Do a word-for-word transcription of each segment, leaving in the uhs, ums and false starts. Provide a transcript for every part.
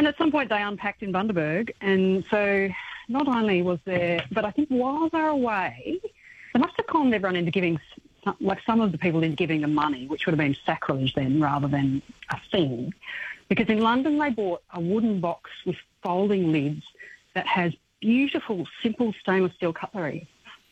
And at some point they unpacked in Bundaberg, and so not only was there, but I think while they were away, they must have conned everyone into giving, some, like some of the people into giving them money, which would have been sacrilege then rather than a thing. Because in London they bought a wooden box with folding lids that has beautiful, simple stainless steel cutlery.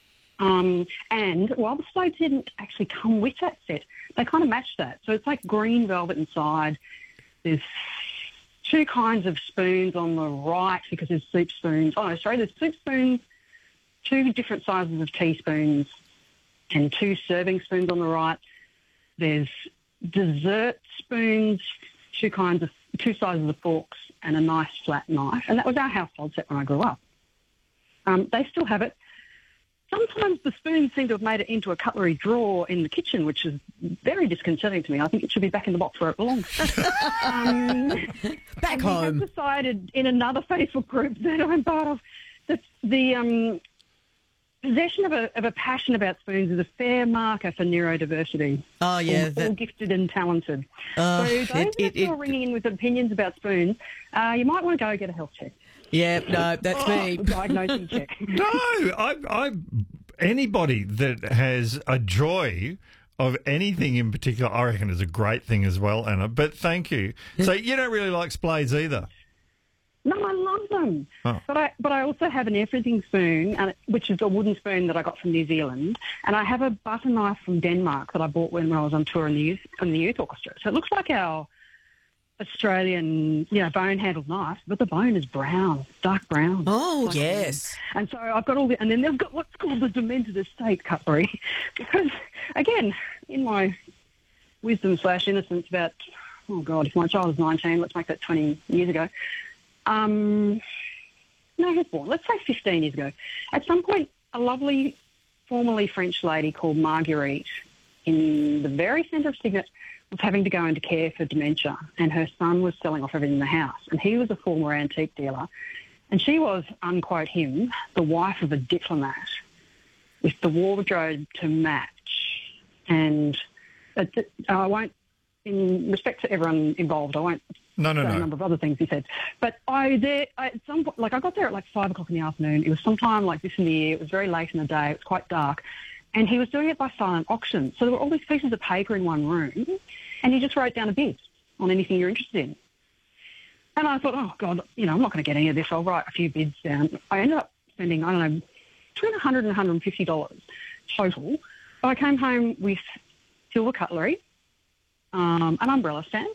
Um, and while the slates didn't actually come with that set, they kind of matched that. So it's like green velvet inside. There's two kinds of spoons on the right because there's soup spoons. Oh, no, sorry, there's soup spoons, two different sizes of teaspoons, and two serving spoons on the right. There's dessert spoons, two kinds of, two sizes of forks, and a nice flat knife. And that was our household set when I grew up. Um, they still have it. Sometimes the spoons seem to have made it into a cutlery drawer in the kitchen, which is very disconcerting to me. I think it should be back in the box where it belongs. um, back and home. We have decided in another Facebook group that I'm part of that the um, possession of a, of a passion about spoons is a fair marker for neurodiversity. Oh, yeah. All, that... all gifted and talented. Uh, so those it, it, who are it... ringing in with opinions about spoons, uh, you might want to go get a health check. Yeah, no, that's me. Diagnosing check. No, I, I, anybody that has a joy of anything in particular, I reckon is a great thing as well, Anna. But thank you. So you don't really like splades either? No, I love them. Oh. But I but I also have an everything spoon, and which is a wooden spoon that I got from New Zealand, and I have a butter knife from Denmark that I bought when I was on tour in the youth in the youth orchestra. So it looks like our Australian, you know, bone-handled knife, but the bone is brown, dark brown. Oh, like yes. And so I've got all the, and then they've got what's called the demented estate cutlery, because, again, in my wisdom slash innocence about, oh, God, if my child was nineteen, let's make that twenty years ago. Um, no, he was born, let's say fifteen years ago. At some point, a lovely, formerly French lady called Marguerite in the very centre of Cygnet was having to go into care for dementia, and her son was selling off everything in the house, and he was a former antique dealer, and she was, unquote him, the wife of a diplomat with the wardrobe to match. And uh, I won't, in respect to everyone involved, I won't No, no, say no. a number of other things he said. But I there I, at some point, like I got there at like five o'clock in the afternoon. It was sometime like this in the year. It was very late in the day. It was quite dark. And he was doing it by silent auction. So there were all these pieces of paper in one room, and he just wrote down a bid on anything you're interested in. And I thought, oh, God, you know, I'm not going to get any of this. I'll write a few bids down. I ended up spending, I don't know, between one hundred dollars and one hundred fifty dollars total. I came home with silver cutlery, um, an umbrella stand,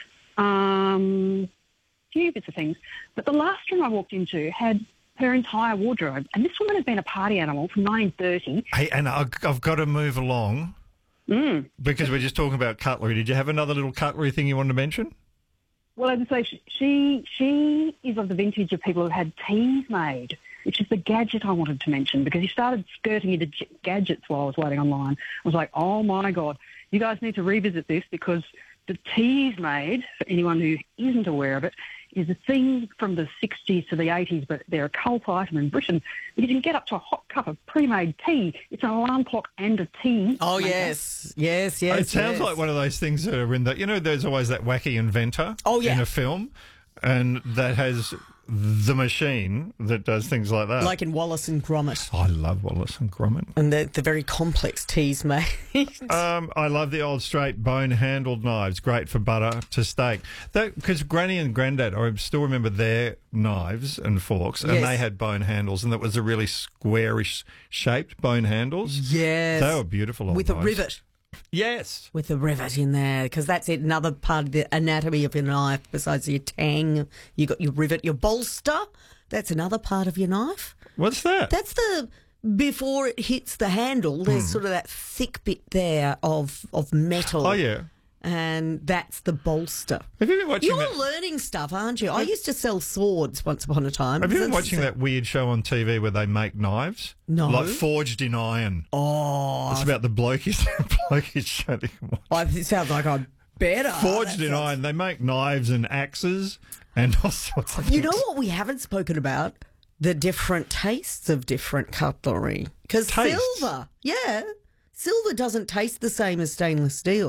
um, a few bits of things. But the last room I walked into had her entire wardrobe. And this woman had been a party animal from nineteen thirty. Hey, Anna, I've, I've got to move along Mm. because we're just talking about cutlery. Did you have another little cutlery thing you wanted to mention? Well, as I say, she she is of the vintage of people who had teas made, which is the gadget I wanted to mention, because he started skirting into g- gadgets while I was waiting online. I was like, oh, my God, you guys need to revisit this, because the teas made, for anyone who isn't aware of it, is a thing from the sixties to the eighties, but they're a cult item in Britain. You can get up to a hot cup of pre-made tea. It's an alarm clock and a tea. Oh, maker. yes. Yes, yes, It sounds yes. like one of those things that are in the, you know, there's always that wacky inventor Oh, yeah. in a film, and that has the machine that does things like that. Like in Wallace and Gromit. I love Wallace and Gromit. And the, the very complex teas made. Um, I love the old straight bone-handled knives, great for butter to steak. Because Granny and Grandad, I still remember their knives and forks, and Yes. they had bone handles, and that was a really squarish shaped bone handles. Yes. They were beautiful old With a knives. rivet. Yes. With a rivet in there, because that's it, another part of the anatomy of your knife. Besides your tang, you got your rivet, your bolster. That's another part of your knife. What's that? That's the before it hits the handle. There's sort of that thick bit there of of metal. Oh, yeah. And that's the bolster. Have you been watching You're that? learning stuff, aren't you? I used to sell swords once upon a time. Have you been That's- watching that weird show on T V where they make knives? No. Like Forged in Iron. Oh, It's about the blokiest, blokiest show that you can watch. I- it sounds like I'm better. Forged That in sounds- Iron. They make knives and axes and all sorts of You things. know what we haven't spoken about? The different tastes of different cutlery. Because Tastes? silver, yeah, silver doesn't taste the same as stainless steel.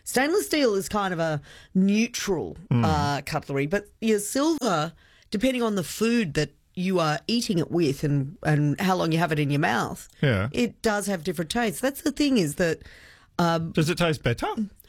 Stainless steel is kind of a neutral Hmm. uh, cutlery, but your silver, depending on the food that you are eating it with and, and how long you have it in your mouth, Yeah. it does have different tastes. That's the thing is that, Does it taste better?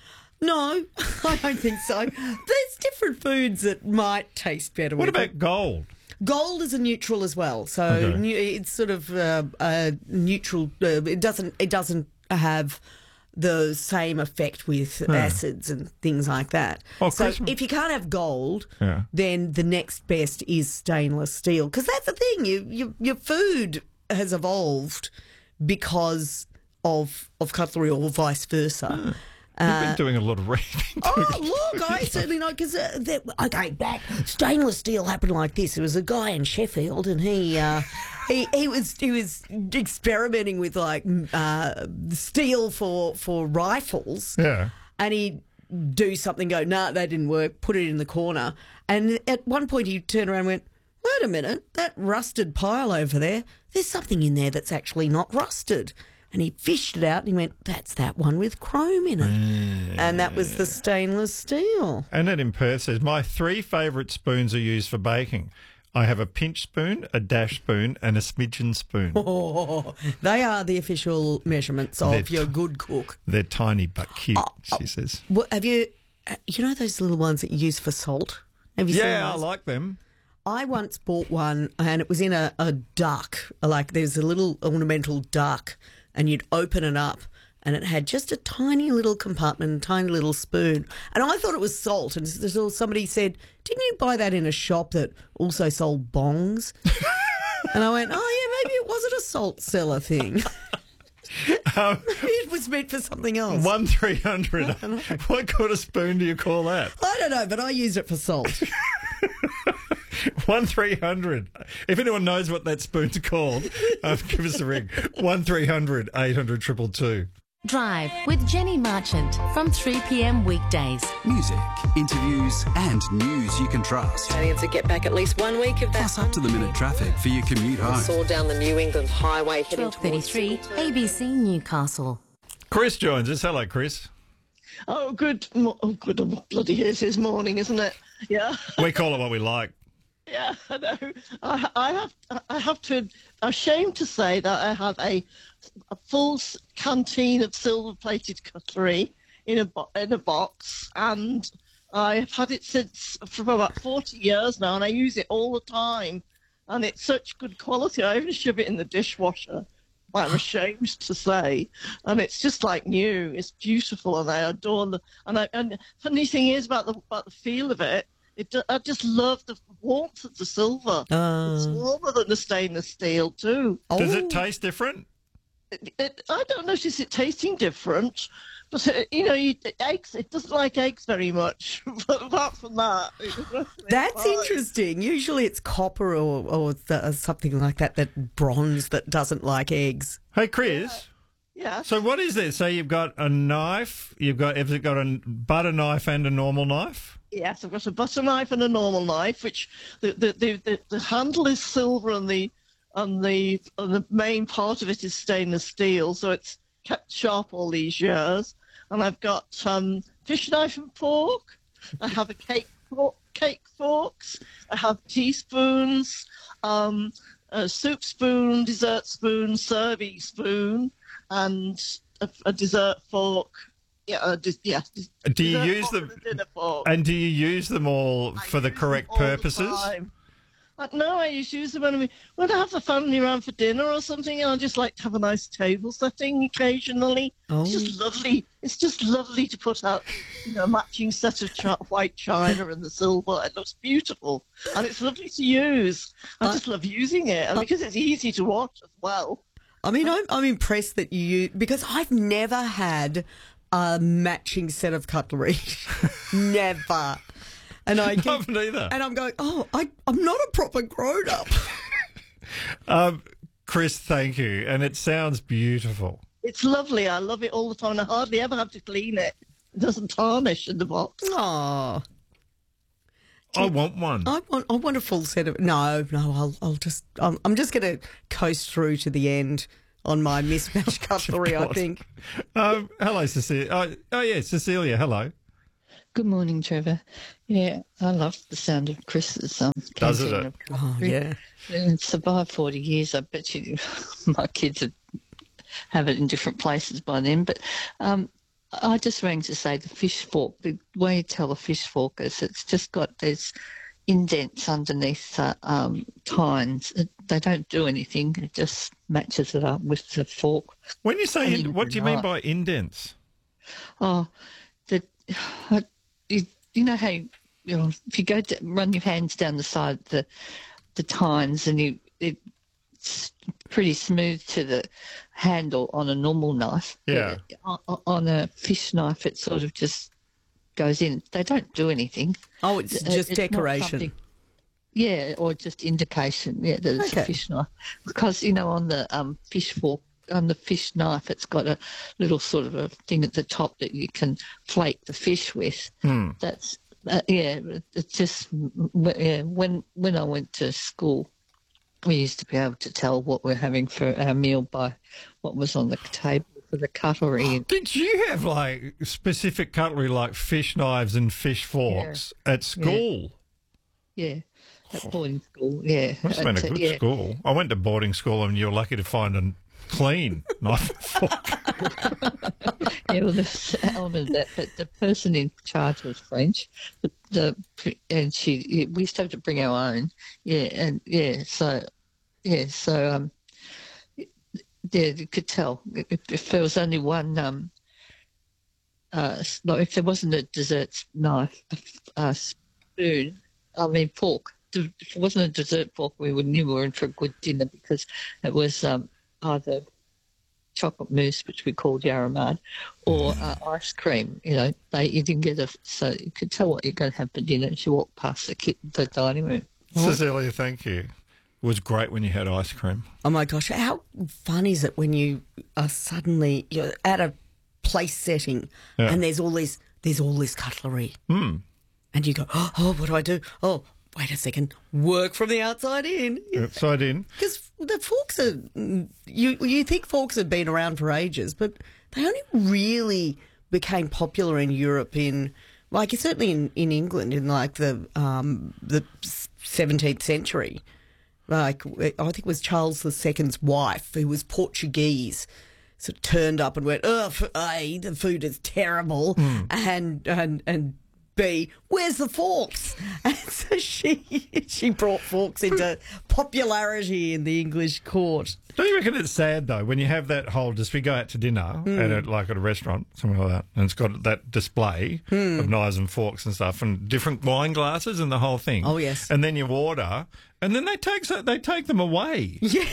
no, I don't think so. There's different foods that might taste better. What with about it. gold? Gold is a neutral as well, so Okay. nu- it's sort of uh, a neutral. Uh, it doesn't. It doesn't have the same effect with acids and things like that. Oh, so Christmas- if you can't have gold, Yeah. then the next best is stainless steel, because that's the thing. You, you your food has evolved because of of cutlery, or vice versa. You've been doing a lot of reading. Oh, look, I certainly know, because uh, that- okay, back stainless steel happened like this. There was a guy in Sheffield, and he uh, he he was he was experimenting with like m- uh, steel for for rifles, Yeah. and he'd do something, go, nah, that didn't work, put it in the corner, and at one point he turned around and went, wait a minute, that rusted pile over there, there's something in there that's actually not rusted. And he fished it out and he went, that's that one with chrome in it. And that was the stainless steel. Annette in Perth says, my three favourite spoons are used for baking. I have a pinch spoon, a dash spoon, and a smidgen spoon. Oh, they are the official measurements of They're your t- good cook. They're tiny but cute, Oh, she says. What, have you, uh, you know those little ones that you use for salt? Have you seen Yeah, I those? like them. I once bought one and it was in a, a duck, like there's a little ornamental duck, and you'd open it up and it had just a tiny little compartment, a tiny little spoon. And I thought it was salt. And so somebody said, didn't you buy that in a shop that also sold bongs? And I went, oh, yeah, maybe it wasn't a salt cellar thing. Um, Maybe it was meant for something else. one three hundred. What kind of spoon do you call that? I don't know, but I used it for salt. one three hundred. If anyone knows what that spoon's called, uh, give us a ring. one three hundred eight hundred two two two. Drive with Jenny Marchant from three p.m. weekdays. Music, interviews, and news you can trust. Canadians to get back at least one week of that. Plus up to the minute traffic for your commute home. Saw down the New England Highway heading twelve towards thirty-three, A B C Newcastle. Chris joins us. Hello, Chris. Oh, good. mo- Oh, good. Oh, bloody it is morning, isn't it? Yeah. We call it what we like. Yeah, I know. I, I have. I have to. I'm ashamed to say that I have a, a full s- canteen of silver-plated cutlery in a bo- in a box, and I've had it since for about forty years now, and I use it all the time, and it's such good quality. I even shove it in the dishwasher. I'm ashamed to say, and it's just like new. It's beautiful, and I adore the. And I, and funny thing is about the about the feel of it. It, ju- I just love the warmth of the silver. It's warmer than the stainless steel too. Does Oh. it taste different? It, it, I don't notice it tasting different, but uh, you know, you, eggs. It doesn't like eggs very much. But apart from that, it, it's That's fine. interesting. Usually it's copper or, or th- something like that, that bronze that doesn't like eggs. Hey, Chris. Yeah. So what is this? So you've got a knife. You've got have it got a butter knife and a normal knife? Yes, I've got a butter knife and a normal knife, which the the, the, the, the handle is silver and the and the and the main part of it is stainless steel, so it's kept sharp all these years. And I've got um, fish knife and fork. I have a cake fork, cake forks. I have teaspoons, um, a soup spoon, dessert spoon, serving spoon, and a, a dessert fork. Yeah, uh, dis- yeah. dis- Do you dessert use fork them? and a dinner fork. And do you use them all I for the use correct them all the purposes? time. Uh, no, I just use them when, we, when I have the family around for dinner or something, and I just like to have a nice table setting occasionally. It's just lovely. It's just lovely to put out, you know, a matching set of ch- white china and the silver. It looks beautiful, and it's lovely to use. I just love using it, and because it's easy to watch as well. I mean, I'm, I'm impressed that you, because I've never had a matching set of cutlery. Never. And I I keep, haven't either. and I'm going, oh, I, I'm not a proper grown up. Um, Chris, thank you. And it sounds beautiful. It's lovely. I love it all the time, and I hardly ever have to clean it. It doesn't tarnish in the box. Oh, I want one. I want, I want a full set of. No, no, I'll, I'll just, I'm, I'm just going to coast through to the end on my mismatched cutlery, I think. Um, hello, Cecilia. Oh, oh, yeah, Cecilia, hello. Good morning, Trevor. Yeah, I love the sound of Chris's um, Does it? canteen of Oh, cutlery. yeah. And it's survived forty years. I bet you my kids would have it in different places by then. But um, I just rang to say the fish fork, the way you tell a fish fork is it's just got these indents underneath uh, um, tines. It, they don't do anything. It just matches it up with the fork. When you say, And in, what do you mean knife. by indents? Oh, the you, you know how you, you know if you go to run your hands down the side of the the tines and you it's pretty smooth to the handle on a normal knife. Yeah. On, on a fish knife, it sort of just goes in. They don't do anything. Oh, it's It- just it's not decoration. something- Yeah, or just indication. Yeah, that it's Okay. a fish knife. Because you know, on the um, fish fork, on the fish knife, it's got a little sort of a thing at the top that you can flake the fish with. Hmm. That's uh, yeah. It's just yeah. When when I went to school, we used to be able to tell what we're having for our meal by what was on the table for the cutlery. Did you have, like, specific cutlery like fish knives and fish forks at school? Yeah, at boarding school. Yeah, Must have been a At, uh, good yeah. school. I went to boarding school and you were lucky to find a clean knife and fork. Yeah, well, there's an element of that, but the person in charge was French. The, the and she, yeah, we used to have to bring our own. Yeah, and yeah, so yeah, so um, yeah, you could tell if, if there was only one um, uh, like if there wasn't a dessert knife, uh, spoon, I mean fork. If it wasn't a dessert fork, we would knew we were in for a good dinner because it was um, either chocolate mousse, which we called Yaramad, or uh, ice cream. You know, they you didn't get a so you could tell what you're going to have for dinner as you walk past the kit, the dining room. Cecilia, thank you. It was great when you had ice cream. Oh my gosh, how fun is it when you are suddenly you're at a place setting Yeah. and there's all this there's all this cutlery. Hmm. And you go, oh, what do I do? Oh, wait a second, work from the outside in. Upside in. Because the forks are, you you think forks have been around for ages, but they only really became popular in Europe in, like certainly in, in England in like the um, the seventeenth century. Like I think it was Charles the Second's wife, who was Portuguese, sort of turned up and went, oh, A, the food is terrible, and and and B, where's the forks? And so she she brought forks into popularity in the English court. Don't you reckon it's sad, though, when you have that whole, just we go out to dinner, at a, like at a restaurant, something like that, and it's got that display of knives and forks and stuff and different wine glasses and the whole thing. Oh, yes. And then you order, and then they take so- they take them away. Yeah.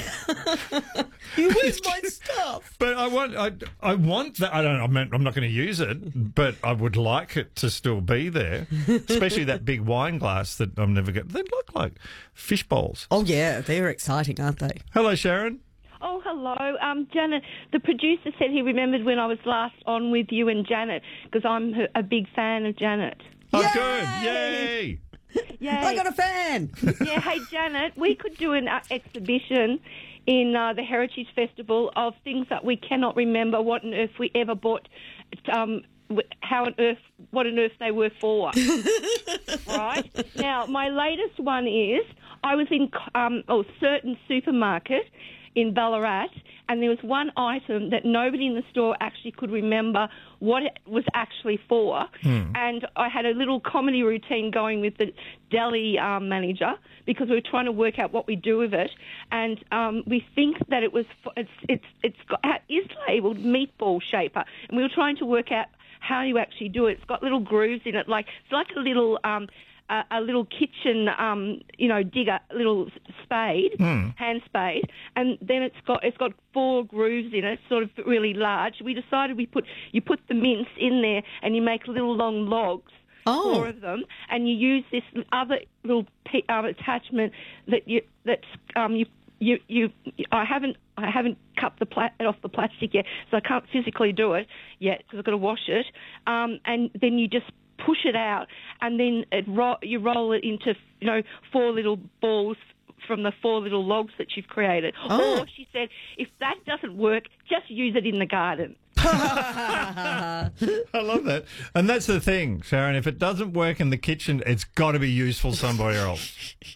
Where's my stuff? But I want, I, I want that. I don't. I mean, I'm not going to use it, but I would like it to still be there. Especially that big wine glass that I'm never going. They look like fish bowls. Oh, yeah, they're exciting, aren't they? Hello, Sharon. Oh, hello. Um, Janet, the producer said he remembered when I was last on with you and Janet because I'm her- a big fan of Janet. Oh, Yay! good. Yay. Yay. I got a fan. Yeah, hey, Janet, we could do an uh, exhibition in uh, the Heritage Festival of things that we cannot remember what on earth we ever bought, um, wh- how on earth, what on earth they were for. Right? Now, my latest one is I was in um, a certain supermarket in Ballarat, and there was one item that nobody in the store actually could remember what it was actually for. And I had a little comedy routine going with the deli um, manager because we were trying to work out what we do with it. And um, we think that it was for, it's it's it's got, it is labelled meatball shaper, and we were trying to work out how you actually do it. It's got little grooves in it, like it's like a little. Um, A, a little kitchen, um, you know, digger, little spade, hand spade, and then it's got it's got four grooves in it, sort of really large. We decided we put you put the mince in there, and you make little long logs, Oh. four of them, and you use this other little pe- um, attachment that you that's um you. You, you, I haven't, I haven't cut the pla- off the plastic yet, so I can't physically do it yet because I've got to wash it. Um, and then you just push it out, and then it ro- you roll it into, you know, four little balls from the four little logs that you've created. Oh. Or she said, if that doesn't work, just use it in the garden. I love that. And that's the thing, Sharon. If it doesn't work in the kitchen, it's got to be useful somewhere else.